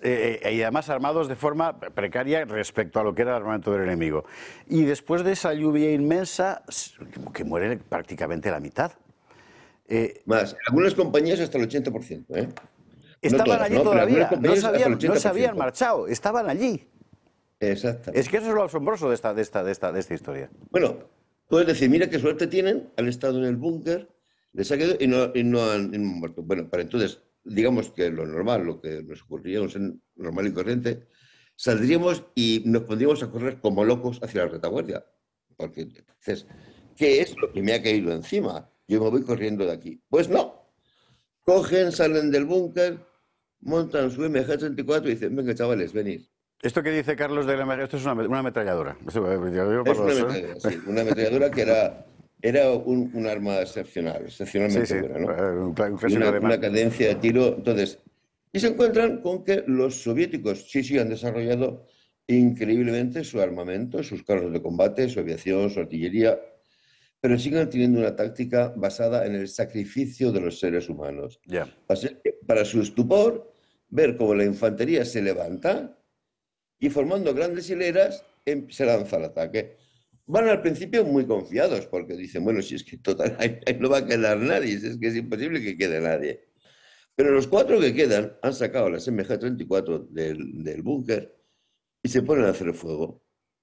y además armados de forma precaria respecto a lo que era el armamento del enemigo. Y después de esa lluvia inmensa, que muere prácticamente la mitad. Más, en algunas compañías hasta el 80%, ¿eh? No Estaban todas, allí ¿no? Pero algunas todavía, compañías hasta el no se habían 80%. marchado, estaban allí. Exactamente. Es que eso es lo asombroso de esta historia. Bueno, puedes decir, mira qué suerte tienen, han estado en el búnker, les ha quedado y no han muerto. Bueno, para entonces, digamos que lo normal, lo que nos ocurriría, normal y corriente, saldríamos y nos pondríamos a correr como locos hacia la retaguardia. Porque dices, ¿qué es lo que me ha caído encima? Yo me voy corriendo de aquí. Pues no. Cogen, salen del búnker, montan su MG-34 y dicen, venga, chavales, venid. Esto que dice Carlos de la MG, esto es una ametralladora. Es una ametralladora, sí, una ametralladora que era un arma excepcionalmente buena, ¿no? Un clásico alemán. Una cadencia de tiro. Entonces, y se encuentran con que los soviéticos sí han desarrollado increíblemente su armamento, sus carros de combate, su aviación, su artillería, pero siguen teniendo una táctica basada en el sacrificio de los seres humanos. Yeah. Para su estupor, ver cómo la infantería se levanta y formando grandes hileras se lanza al ataque. Van al principio muy confiados porque dicen, bueno, si es que total, ahí no va a quedar nadie, si es que es imposible que quede nadie. Pero los 4 que quedan han sacado las MG-34 del búnker y se ponen a hacer fuego.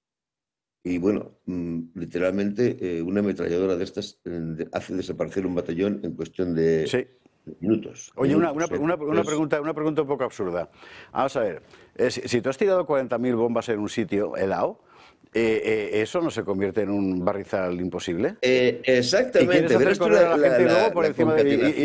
Y bueno, literalmente una ametralladora de estas hace desaparecer un batallón en cuestión de minutos. Oye, una pregunta un poco absurda. Vamos a ver, si tú has tirado 40.000 bombas en un sitio helado, ¿eso no se convierte en un barrizal imposible? Exactamente. ¿Y quieres hacer correr a la gente luego por encima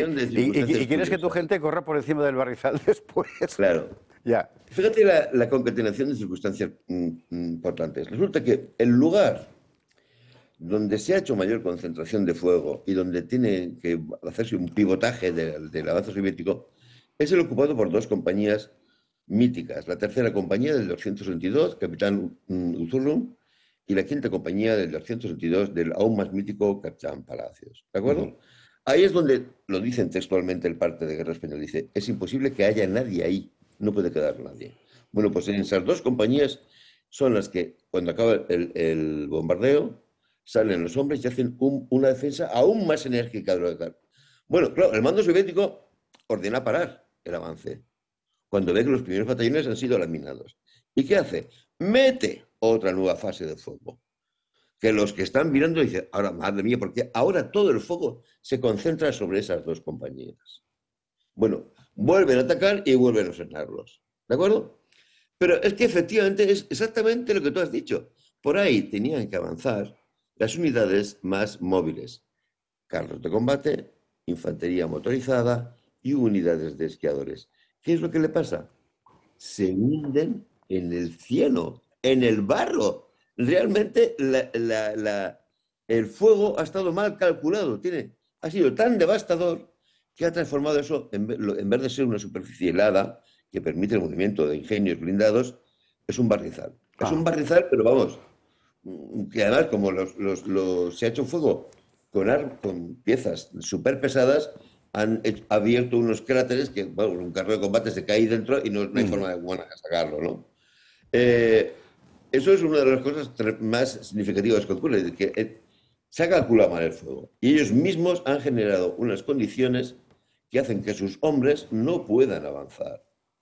y quieres que tu gente corra por encima del barrizal después? Claro. Ya. Fíjate la concatenación de circunstancias importantes. Resulta que el lugar donde se ha hecho mayor concentración de fuego y donde tiene que hacerse un pivotaje del avance soviético es el ocupado por 2 compañías míticas. La tercera compañía del 222, capitán Uzurlum, y la quinta compañía del 222 del aún más mítico capitán Palacios. ¿De acuerdo? Ahí es donde lo dicen textualmente el parte de guerra español. Dice, es imposible que haya nadie ahí. No puede quedar nadie. Bueno, pues en esas 2 compañías son las que, cuando acaba el bombardeo, salen los hombres y hacen una defensa aún más enérgica de lo que tal. Bueno, claro, el mando soviético ordena parar el avance cuando ve que los primeros batallones han sido laminados. ¿Y qué hace? Mete otra nueva fase de fuego. Que los que están mirando dicen, ahora, madre mía, porque ahora todo el fuego se concentra sobre esas 2 compañías. Bueno, vuelven a atacar y vuelven a frenarlos. ¿De acuerdo? Pero es que efectivamente es exactamente lo que tú has dicho. Por ahí tenían que avanzar las unidades más móviles. Carros de combate, infantería motorizada y unidades de esquiadores. ¿Qué es lo que le pasa? Se hunden en el cielo, en el barro. Realmente el fuego ha estado mal calculado. Ha sido tan devastador que ha transformado eso, en vez de ser una superficie helada que permite el movimiento de ingenios blindados, es un barrizal. Es un barrizal, pero vamos, que además como se ha hecho fuego con piezas súper pesadas, han abierto unos cráteres que, bueno, un carro de combate se cae dentro y no hay forma de sacarlo, ¿no? Eso es una de las cosas más significativas que ocurre, que se ha calculado mal el fuego. Y ellos mismos han generado unas condiciones que hacen que sus hombres no puedan avanzar.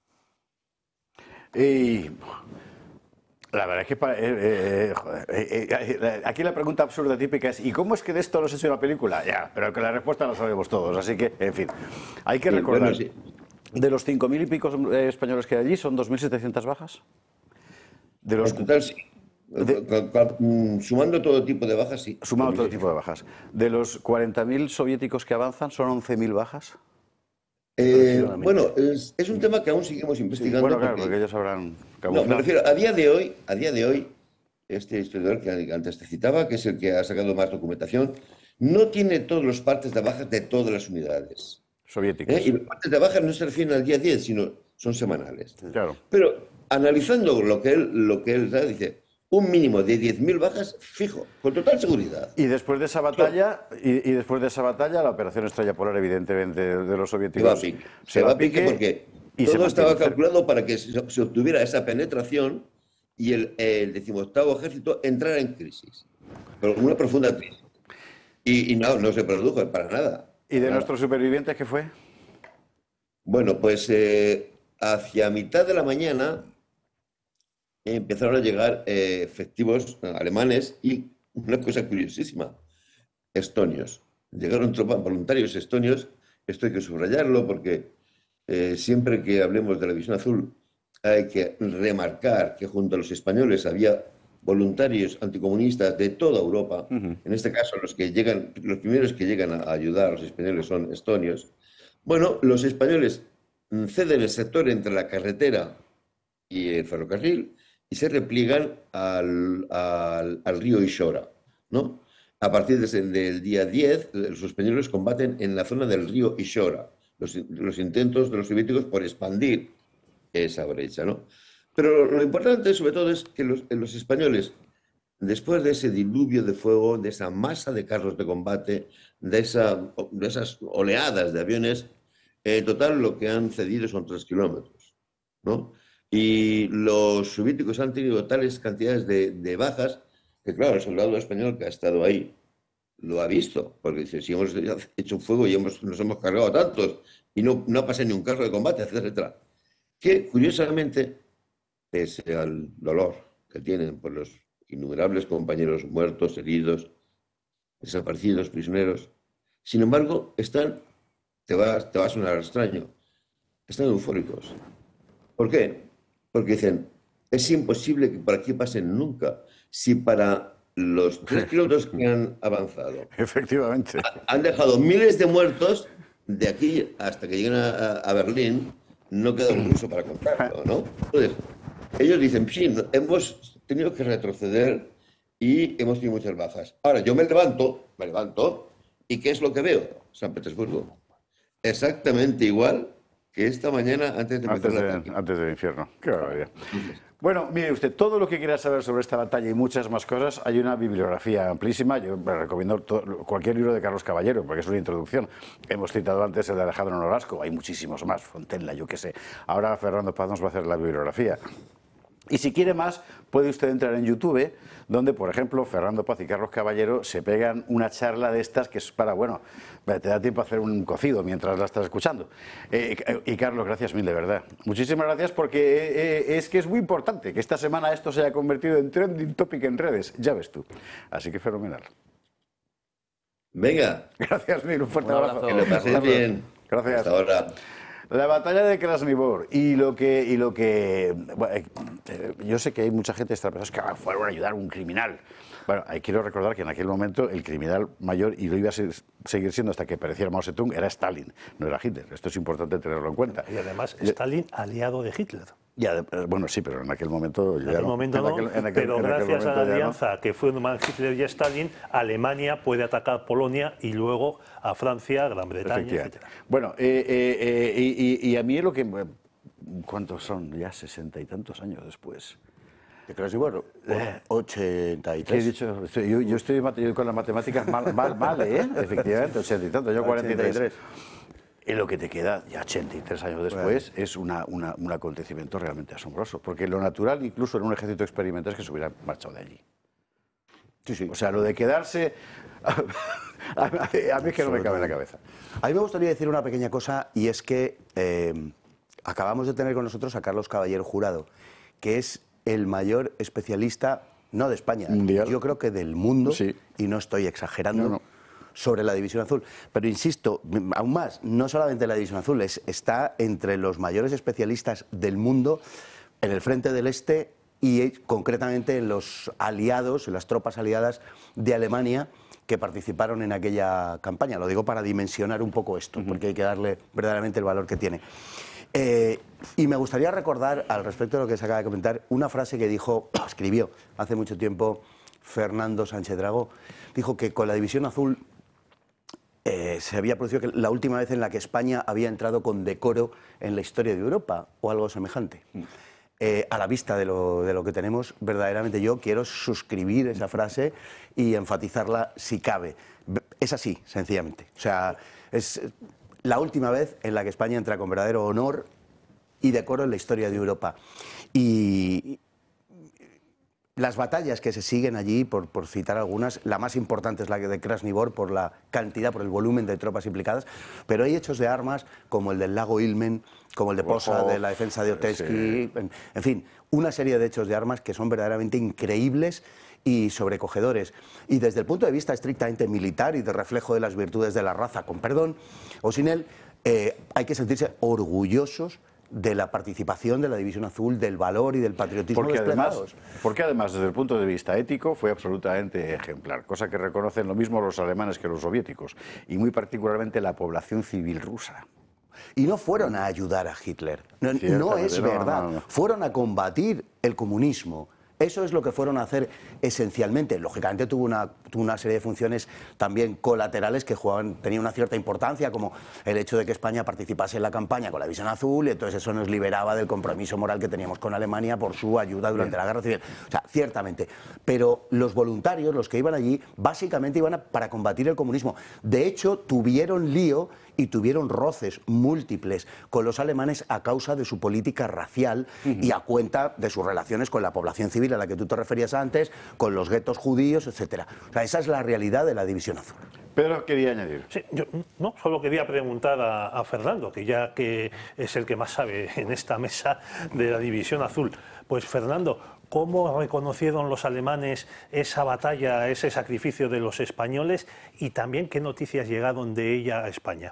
Y la verdad es que aquí la pregunta absurda típica es ¿y cómo es que de esto no se ha hecho una película? Ya, pero que la respuesta la sabemos todos, así que, en fin, hay que recordar, de los 5.000 y pico españoles que hay allí, ¿son 2.700 bajas? De los total, sí. Sumando todo tipo de bajas, sí. Sumando todo tipo de bajas. De los 40.000 soviéticos que avanzan, ¿son 11.000 bajas? Bueno, es un tema que aún seguimos investigando. Sí, bueno, claro, porque ellos habrán camuflado. No, me refiero, a día de hoy, este historiador que antes te citaba, que es el que ha sacado más documentación, no tiene todos los partes de bajas de todas las unidades soviéticas. Y los partes de bajas no se refieren al día 10, sino son semanales. Claro. Pero analizando lo que él da, dice, un mínimo de 10.000 bajas fijo, con total seguridad. Y después de esa batalla, y después de esa batalla, la operación Estrella Polar, evidentemente, de los soviéticos se va a pique porque Y se Todo estaba mantiene cerca. calculado para que se obtuviera esa penetración y el 18º ejército entrara en crisis, pero una profunda crisis. Y no, no se produjo para nada. ¿Y Para de nada. nuestros supervivientes qué fue? Bueno, pues hacia mitad de la mañana empezaron a llegar efectivos alemanes y una cosa curiosísima, estonios. Llegaron tropas voluntarios estonios. Esto hay que subrayarlo porque siempre que hablemos de la División Azul hay que remarcar que junto a los españoles había voluntarios anticomunistas de toda Europa. En este caso, los primeros que llegan a ayudar a los españoles son estonios. Bueno, los españoles ceden el sector entre la carretera y el ferrocarril y se repliegan al río Ishora, ¿no? A partir del día 10, los españoles combaten en la zona del río Ishora, los intentos de los soviéticos por expandir esa brecha, ¿no? Pero lo importante, sobre todo, es que los españoles, después de ese diluvio de fuego, de esa masa de carros de combate, de esas oleadas de aviones, en total lo que han cedido son 3 kilómetros, ¿no? Y los soviéticos han tenido tales cantidades de bajas que, claro, el soldado español que ha estado ahí lo ha visto, porque dice, si hemos hecho fuego y nos hemos cargado a tantos y no ha pasado ni un carro de combate, etcétera, etcétera. Que, curiosamente, pese al dolor que tienen por los innumerables compañeros muertos, heridos, desaparecidos, prisioneros, sin embargo, te va a sonar extraño, están eufóricos. ¿Por qué? Porque dicen, es imposible que por aquí pasen nunca. Si para los 3 kilómetros que han avanzado Efectivamente. han dejado miles de muertos, de aquí hasta que lleguen a Berlín, no queda un ruso para contarlo, ¿no? Entonces, ellos dicen, sí, hemos tenido que retroceder y hemos tenido muchas bajas. Ahora, yo me levanto, ¿y qué es lo que veo? San Petersburgo. Exactamente igual que esta mañana antes de empezar el ataque. Antes del infierno. Qué barbaridad. Bueno, mire usted, todo lo que quiera saber sobre esta batalla y muchas más cosas, hay una bibliografía amplísima. Yo me recomiendo cualquier libro de Carlos Caballero, porque es una introducción. Hemos citado antes el de Alejandro Nolasco, hay muchísimos más, Fontenla, yo qué sé. Ahora Fernando Paz nos va a hacer la bibliografía. Y si quiere más, puede usted entrar en YouTube, donde, por ejemplo, Fernando Paz y Carlos Caballero se pegan una charla de estas que es para, bueno, te da tiempo a hacer un cocido mientras la estás escuchando. Y Carlos, gracias mil, de verdad. Muchísimas gracias, porque es que es muy importante que esta semana esto se haya convertido en trending topic en redes, ya ves tú. Así que fenomenal. Venga. Gracias mil, un fuerte abrazo. Que lo paséis bien. Gracias. Hasta ahora. La batalla de Krasnivor y lo que bueno, yo sé que hay mucha gente que está pensando que fueron a ayudar a un criminal. Bueno, quiero recordar que en aquel momento el criminal mayor, y lo iba a seguir siendo hasta que apareciera Mao Zedong, era Stalin, no era Hitler. Esto es importante tenerlo en cuenta. Y además Stalin aliado de Hitler. Ya, bueno, sí, pero en aquel momento... En aquel momento no, pero gracias a la alianza que fue Hitler y Stalin, Alemania puede atacar Polonia y luego a Francia, Gran Bretaña, etc. Bueno, y a mí es lo que... ¿Cuántos son? Ya 60 y tantos años después. ¿De Krasnivor? 83. ¿Qué he dicho? Yo estoy con las matemáticas mal, ¿eh? Efectivamente, 80 y tantos, yo 43. Y lo que te queda, ya 83 años después, es un acontecimiento realmente asombroso. Porque lo natural, incluso en un ejército experimental, es que se hubiera marchado de allí. Sí, sí. O sea, lo de quedarse... a mí es que no me cabe en la cabeza. A mí me gustaría decir una pequeña cosa, y es que acabamos de tener con nosotros a Carlos Caballero Jurado, que es el mayor especialista, no de España, mundial. Yo creo que del mundo, sí. Y no estoy exagerando, no. Sobre la División Azul. Pero insisto, aún más, no solamente la División Azul, está entre los mayores especialistas del mundo en el Frente del Este y concretamente en los aliados, en las tropas aliadas de Alemania que participaron en aquella campaña. Lo digo para dimensionar un poco esto, porque hay que darle verdaderamente el valor que tiene. Y me gustaría recordar, al respecto de lo que se acaba de comentar, una frase que escribió hace mucho tiempo Fernando Sánchez Dragó. Dijo que con la División Azul se había producido la última vez en la que España había entrado con decoro en la historia de Europa, o algo semejante. A la vista de lo que tenemos, verdaderamente yo quiero suscribir esa frase y enfatizarla si cabe. Es así, sencillamente. O sea, es la última vez en la que España entra con verdadero honor y decoro en la historia de Europa. Y las batallas que se siguen allí, por citar algunas, la más importante es la de Krasny Bor por la cantidad, por el volumen de tropas implicadas, pero hay hechos de armas como el del lago Ilmen, como el de Posa, de la defensa de Otesky, en fin, una serie de hechos de armas que son verdaderamente increíbles y sobrecogedores. Y desde el punto de vista estrictamente militar y de reflejo de las virtudes de la raza, con perdón o sin él, hay que sentirse orgullosos de la participación de la División Azul, del valor y del patriotismo desplegados. Porque además, desde el punto de vista ético, fue absolutamente ejemplar, cosa que reconocen lo mismo los alemanes que los soviéticos, y muy particularmente la población civil rusa. Y no fueron a ayudar a Hitler, no es verdad, fueron a combatir el comunismo. Eso es lo que fueron a hacer esencialmente. Lógicamente tuvo una serie de funciones también colaterales que tenían una cierta importancia, como el hecho de que España participase en la campaña con la División Azul, y entonces eso nos liberaba del compromiso moral que teníamos con Alemania por su ayuda durante la Guerra Civil. O sea, ciertamente. Pero los voluntarios, los que iban allí, básicamente iban para combatir el comunismo. De hecho, tuvieron lío y tuvieron roces múltiples con los alemanes a causa de su política racial y a cuenta de sus relaciones con la población civil a la que tú te referías antes, con los guetos judíos, etcétera. O sea, esa es la realidad de la División Azul. Pedro quería añadir. Sí, yo solo quería preguntar a Fernando, que ya que es el que más sabe en esta mesa de la División Azul. Pues Fernando, ¿cómo reconocieron los alemanes esa batalla, ese sacrificio de los españoles, y también qué noticias llegaron de ella a España?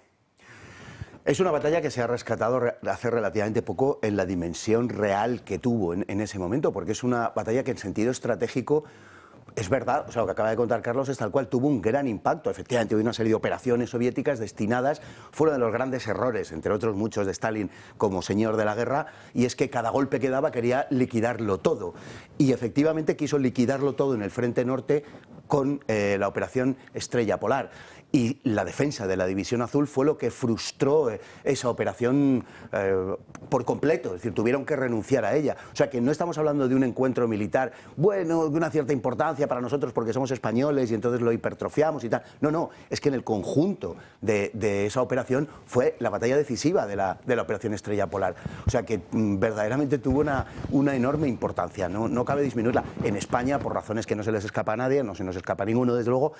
Es una batalla que se ha rescatado hace relativamente poco en la dimensión real que tuvo en ese momento, porque es una batalla que en sentido estratégico, es verdad, o sea, lo que acaba de contar Carlos es tal cual, tuvo un gran impacto. Efectivamente, hubo una serie de operaciones soviéticas destinadas, fueron de los grandes errores, entre otros muchos de Stalin como señor de la guerra, y es que cada golpe que daba quería liquidarlo todo. Y efectivamente quiso liquidarlo todo en el frente norte con la operación Estrella Polar. Y la defensa de la División Azul fue lo que frustró esa operación por completo, es decir, tuvieron que renunciar a ella. O sea que no estamos hablando de un encuentro militar, bueno, de una cierta importancia para nosotros porque somos españoles y entonces lo hipertrofiamos y tal. No, es que en el conjunto de esa operación fue la batalla decisiva de la operación Estrella Polar. O sea que verdaderamente tuvo una enorme importancia, no cabe disminuirla. En España, por razones que no se les escapa a nadie, no se nos escapa a ninguno, desde luego,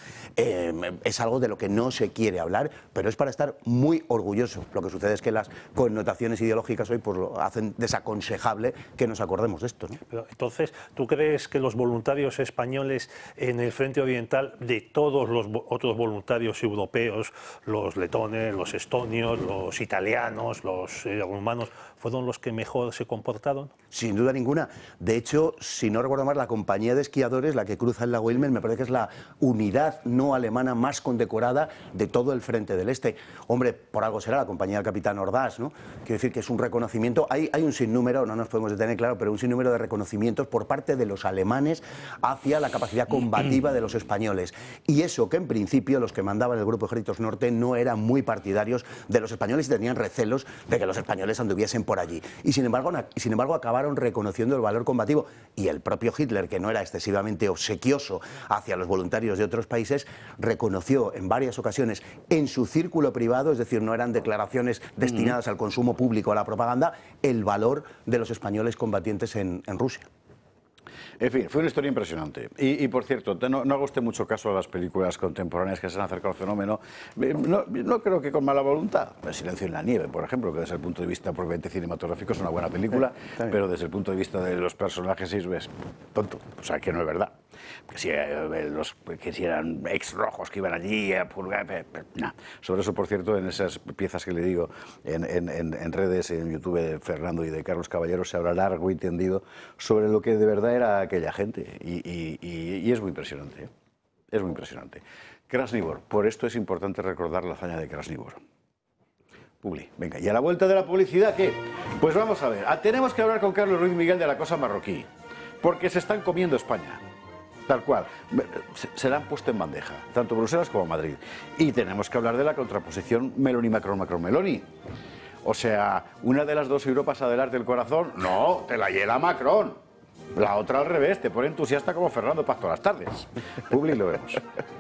es algo de lo que no se quiere hablar, pero es para estar muy orgulloso. Lo que sucede es que las connotaciones ideológicas hoy pues, lo hacen desaconsejable que nos acordemos de esto, ¿no? Pero, entonces, ¿tú crees que los voluntarios españoles en el frente oriental, de todos los otros voluntarios europeos, los letones, los estonios, los italianos, los rumanos, fueron los que mejor se comportaron? Sin duda ninguna. De hecho, si no recuerdo mal, la compañía de esquiadores, la que cruza el lago Ilmen, me parece que es la unidad no alemana más condecorada de todo el frente del este. Hombre, por algo será la compañía del capitán Ordaz, ¿no? Quiero decir que es un reconocimiento, hay un sinnúmero, no nos podemos detener, claro, pero un sinnúmero de reconocimientos por parte de los alemanes hacia la capacidad combativa de los españoles. Y eso que en principio los que mandaban el Grupo Ejércitos Norte no eran muy partidarios de los españoles y tenían recelos de que los españoles anduviesen por allí. Y sin embargo acabaron reconociendo el valor combativo. Y el propio Hitler, que no era excesivamente obsequioso hacia los voluntarios de otros países, reconoció en varias ocasiones en su círculo privado, es decir, no eran declaraciones destinadas al consumo público, a la propaganda, el valor de los españoles combatientes en Rusia. En fin, fue una historia impresionante. Y por cierto, no haga usted mucho caso a las películas contemporáneas que se han acercado al fenómeno. No creo que con mala voluntad. El Silencio en la nieve, por ejemplo, que desde el punto de vista propiamente cinematográfico es una buena película, pero desde el punto de vista de los personajes sí es tonto. O sea, que no es verdad. Que si eran ex-rojos que iban allí a purgar... No. Sobre eso, por cierto, en esas piezas que le digo en redes, en YouTube de Fernando y de Carlos Caballero, se habla largo y tendido sobre lo que de verdad era aquella gente. Y es muy impresionante. Es muy impresionante. Krasny Bor. Por esto es importante recordar la hazaña de Krasny Bor. Publi. Venga, y a la vuelta de la publicidad, ¿qué? Pues vamos a ver. Tenemos que hablar con Carlos Ruiz Miguel de la cosa marroquí. Porque se están comiendo España. Tal cual. Se la han puesto en bandeja, tanto Bruselas como Madrid. Y tenemos que hablar de la contraposición Meloni-Macron, Macron-Meloni. O sea, una de las dos Europas adelante del corazón, no, te la hiela Macron. La otra al revés, te pone entusiasta como Fernando Paz todas las tardes. Publi, lo vemos.